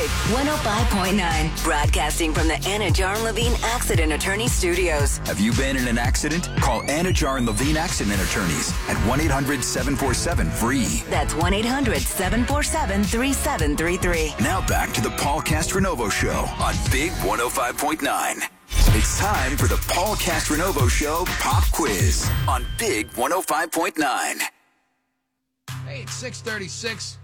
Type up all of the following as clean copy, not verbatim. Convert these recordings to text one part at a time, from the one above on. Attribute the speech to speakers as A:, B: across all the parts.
A: Big 105.9. Broadcasting from the Anna Jar and Levine Accident Attorney Studios.
B: Have you been in an accident? Call Anna Jar and Levine Accident Attorneys at 1-800-747-FREE.
A: That's 1-800-747-3733.
B: Now back to the Paul Castronovo Show on Big 105.9. It's time for the Paul Castronovo Show Pop Quiz on Big 105.9.
C: Hey, it's 6:36.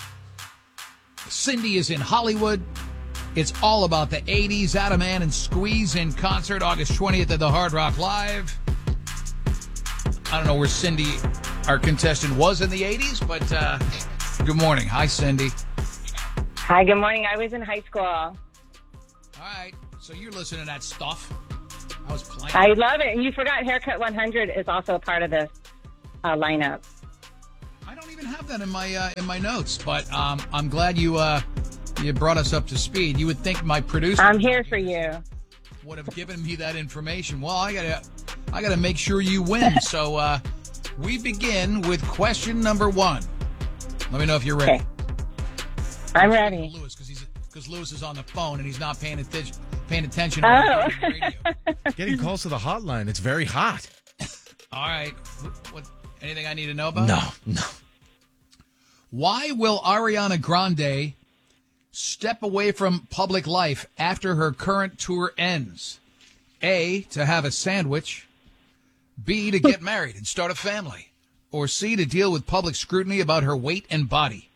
C: Cindy is in Hollywood. It's all about the 80s. Adam Ant and Squeeze in concert August 20th at the Hard Rock Live. I don't know where Cindy, our contestant, was in the 80s, but good morning. Hi, Cindy.
D: Hi, good morning. I was in high school.
C: All right, so you're listening to that stuff. I was playing.
D: I love it. And you forgot Haircut 100 is also a part of this lineup.
C: I don't even have that in my notes, but I'm glad you brought us up to speed. You would think my producer,
D: I'm here for you,
C: would have given me that information. Well, I gotta make sure you win. So we begin with question number 1. Let me know if you're ready.
D: Okay. I'm ready.
C: Lewis, because Lewis is on the phone and he's not paying attention.
D: Oh.
C: Radio.
E: Getting calls to the hotline. It's very hot.
C: All right. What? Anything I need to know about?
E: No.
C: Why will Ariana Grande step away from public life after her current tour ends? A, to have a sandwich. B, to get married and start a family. Or C, to deal with public scrutiny about her weight and body.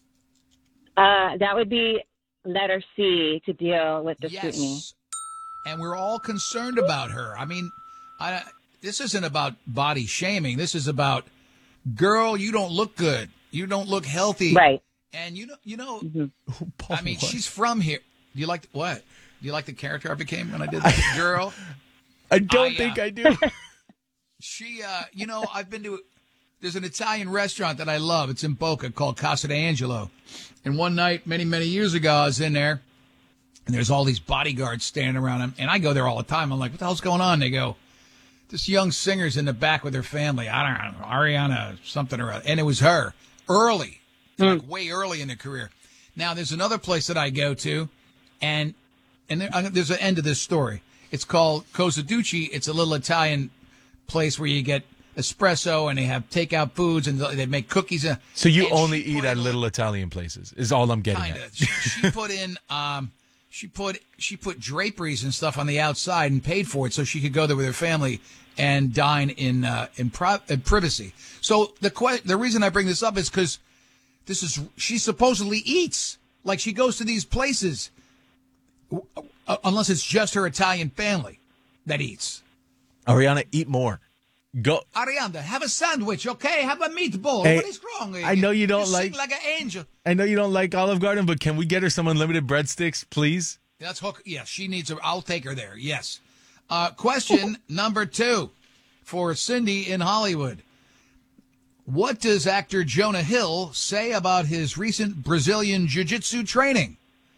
D: That would be letter C, to deal with the scrutiny.
C: And we're all concerned about her. I mean, this isn't about body shaming. This is about, girl, you don't look good. You don't look healthy.
D: Right.
C: And you know,
E: Mm-hmm.
C: I mean, she's from here. Do you like what? Do you like the character I became when I did that? Girl?
E: I don't think I do.
C: She, I've been to, there's an Italian restaurant that I love. It's in Boca called Casa d'Angelo. And one night, many, many years ago, I was in there, and there's all these bodyguards standing around him. And I go there all the time. I'm like, what the hell's going on? They go, this young singer's in the back with her family. I don't know, Ariana something or other. And it was her, early, like way early in her career. Now, there's another place that I go to, and there's an end to this story. It's called Cosa Ducci. It's a little Italian place where you get espresso, and they have takeout foods, and they make cookies.
E: So you only eat at little Italian places, is all I'm getting at.
C: She put in... She put draperies and stuff on the outside and paid for it so she could go there with her family and dine in privacy. So the reason I bring this up is because she supposedly eats like she goes to these places, unless it's just her Italian family that eats.
E: Ariana, eat more. Go,
C: Ariana, have a sandwich, okay? Have a meatball.
E: Hey,
C: what is wrong with you?
E: I know you don't
C: sing like an angel.
E: I know you don't like Olive Garden, but can we get her some unlimited breadsticks, please?
C: That's hook. Yes, she needs I'll take her there. Yes. Question number 2 for Cindy in Hollywood. What does actor Jonah Hill say about his recent Brazilian jiu-jitsu training?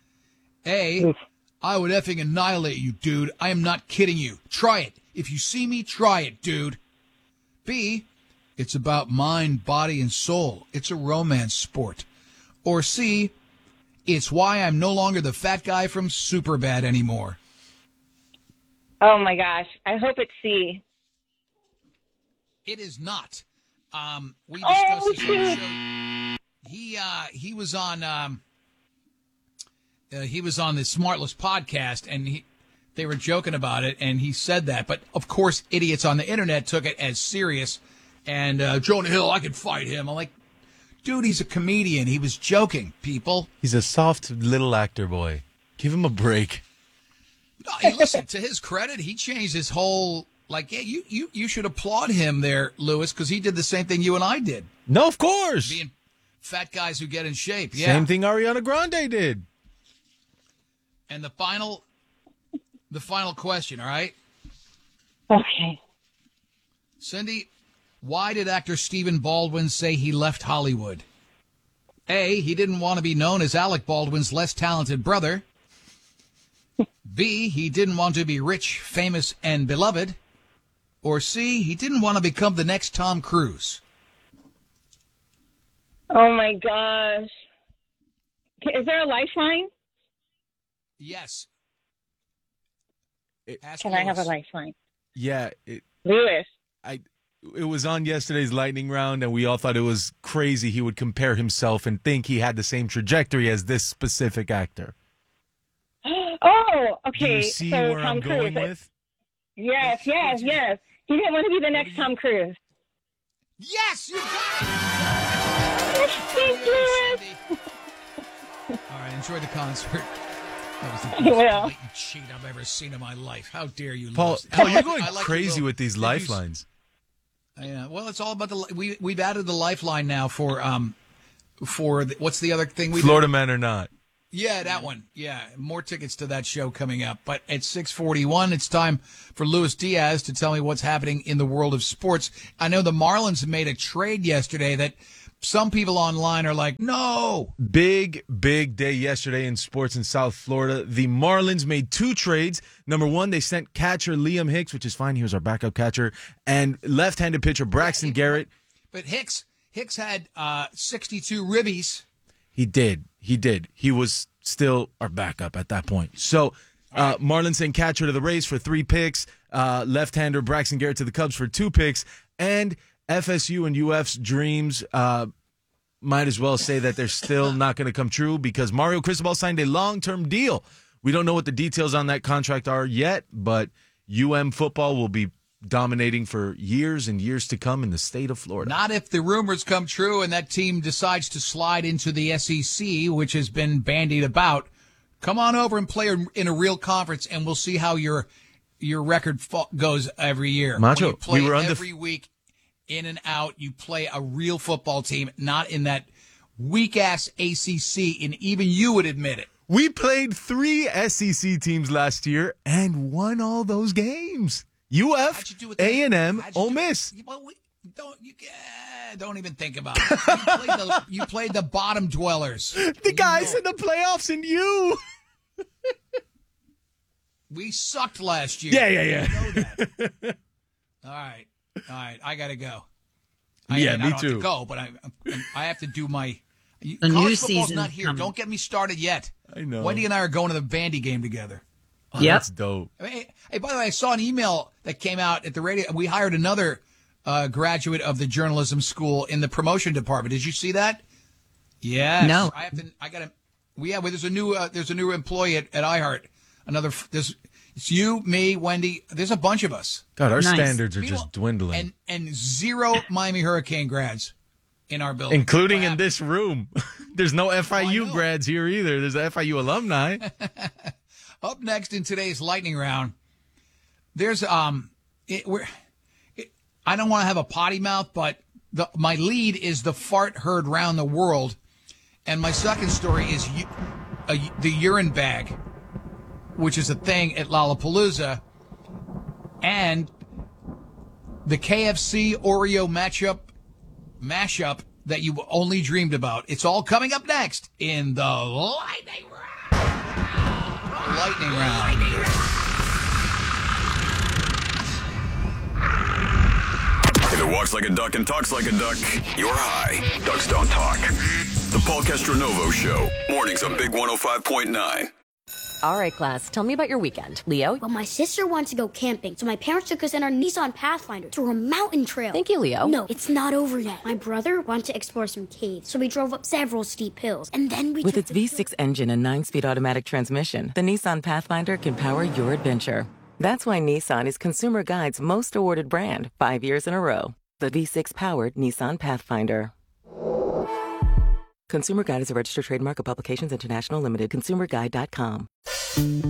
C: A, I would effing annihilate you, dude. I am not kidding you. Try it. If you see me, try it, dude. B, it's about mind, body, and soul. It's a romance sport. Or C, it's why I'm no longer the fat guy from Superbad anymore.
D: Oh, my gosh. I hope it's C.
C: It is not. We discussed this on the show. He was on the Smartless podcast, and they were joking about it, and he said that. But, of course, idiots on the Internet took it as serious. And Jonah Hill, I could fight him. I'm like, dude, he's a comedian. He was joking, people.
E: He's a soft little actor boy. Give him a break.
C: No, hey, listen, to his credit, he changed his whole, like, yeah, you should applaud him there, Lewis, because he did the same thing you and I did.
E: No, of course.
C: Being fat guys who get in shape. Yeah.
E: Same thing Ariana Grande did.
C: And the final question, all right?
D: Okay.
C: Cindy, why did actor Stephen Baldwin say he left Hollywood? A, he didn't want to be known as Alec Baldwin's less talented brother. B, he didn't want to be rich, famous, and beloved. Or C, he didn't want to become the next Tom Cruise.
D: Oh, my gosh. Is there a lifeline?
C: Yes. Ask
D: Can I have a
C: Lewis.
D: lifeline?
E: Yeah,
D: Lewis.
E: it was on yesterday's lightning round, and we all thought it was crazy he would compare himself and think he had the same trajectory as this specific actor.
D: Oh,
E: Do
D: okay.
E: you see
D: so
E: where
D: Tom
E: I'm
D: Cruise.
E: going with?
D: Yes. He didn't want to be the next Tom Cruise.
C: Yes, you got
D: Thanks, Lewis.
C: it. All right, enjoy the concert. That was the
D: I
C: most
D: will.
C: blatant cheat I've ever seen in my life. How dare you,
E: Paul,
C: Lewis?
E: you're going
C: I like
E: crazy
C: your
E: with these
C: did you-
E: lifelines.
C: Yeah, well, it's all about we've added the lifeline now for what's the other thing we
E: Florida Man or Not.
C: Yeah, that one. Yeah, more tickets to that show coming up. But at 6:41, it's time for Luis Diaz to tell me what's happening in the world of sports. I know the Marlins made a trade yesterday that some people online are like, no.
E: Big day yesterday in sports in South Florida. The Marlins made 2 trades. Number 1, they sent catcher Liam Hicks, which is fine. He was our backup catcher, and left-handed pitcher Braxton Garrett.
C: But Hicks had 62 ribbies.
E: He did. He was still our backup at that point. So Marlins sent catcher to the Rays for 3 picks, left-hander Braxton Garrett to the Cubs for 2 picks, and FSU and UF's dreams might as well say that they're still not going to come true because Mario Cristobal signed a long-term deal. We don't know what the details on that contract are yet, but football will be dominating for years and years to come in the state of Florida.
C: Not if the rumors come true and that team decides to slide into the SEC, which has been bandied about. Come on over and play in a real conference, and we'll see how your record goes every year.
E: Macho,
C: when you play
E: we were
C: every week in and out. You play a real football team, not in that weak-ass ACC, and even you would admit it.
E: We played 3 SEC teams last year and won all those games. UF, A&M, Ole Miss.
C: Well, don't even think about it. You played the bottom dwellers.
E: The guys in the playoffs and you.
C: We sucked last year.
E: Yeah.
C: You know that. All right. I got to go.
E: Me
C: I don't
E: too.
C: have to go, but I have to do my.
F: The
C: college
F: new
C: football's
F: season's
C: not here.
F: coming.
C: Don't get me started yet.
E: I know.
C: Wendy and I are going to the bandy game together.
E: Oh,
F: Yep.
E: That's dope.
C: Hey, by the way, I saw an email that came out at the radio. We hired another graduate of the journalism school in the promotion department. Did you see that? Yes.
F: No.
C: I got to. Well, there's a new employee at iHeart. It's you, me, Wendy. There's a bunch of us.
E: God, our
F: Nice.
E: standards are
C: Meanwhile-
E: just dwindling.
C: And 0 Miami Hurricane grads in our building.
E: Including in
C: Wow.
E: this room. There's no FIU
C: know.
E: grads here either. There's FIU alumni.
C: Up next in today's lightning round, there's I don't want to have a potty mouth, but my lead is the fart heard round the world, and my second story is the urine bag, which is a thing at Lollapalooza, and the KFC Oreo mashup that you only dreamed about. It's all coming up next in the lightning round. Lightning round.
B: If it walks like a duck and talks like a duck, you're high. Ducks don't talk. The Paul Castronovo Show. Mornings on Big 105.9.
G: All right, class, tell me about your weekend. Leo?
H: Well, my sister wanted to go camping, so my parents took us in our Nissan Pathfinder through a mountain trail.
G: Thank you, Leo.
H: No, it's not over yet. My brother wanted to explore some caves, so we drove up several steep hills, and then we
I: With
H: took
I: its
H: the
I: V6 engine and 9-speed automatic transmission, the Nissan Pathfinder can power your adventure. That's why Nissan is Consumer Guide's most awarded brand 5 years in a row. The V6-powered Nissan Pathfinder. Consumer Guide is a registered trademark of Publications International Limited. ConsumerGuide.com.